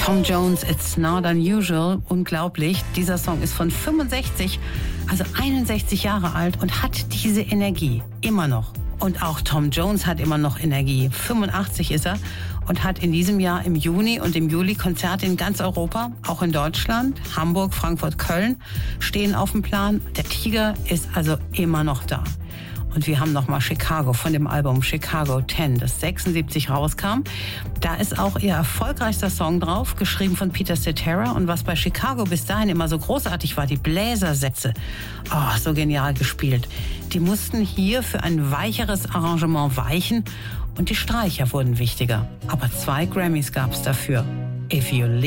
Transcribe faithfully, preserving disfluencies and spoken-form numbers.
Tom Jones, It's Not Unusual, unglaublich. Dieser Song ist von fünfundsechzig, also einundsechzig Jahre alt und hat diese Energie, immer noch. Und auch Tom Jones hat immer noch Energie. fünfundachtzig ist er und hat in diesem Jahr im Juni und im Juli Konzerte in ganz Europa, auch in Deutschland, Hamburg, Frankfurt, Köln stehen auf dem Plan. Der Tiger ist also immer noch da. Und wir haben nochmal Chicago von dem Album Chicago zehn, das sechsundsiebzig rauskam. Da ist auch ihr erfolgreichster Song drauf, geschrieben von Peter Cetera. Und was bei Chicago bis dahin immer so großartig war, die Bläsersätze. Oh, so genial gespielt. Die mussten hier für ein weicheres Arrangement weichen und die Streicher wurden wichtiger. Aber zwei Grammys gab's dafür. If You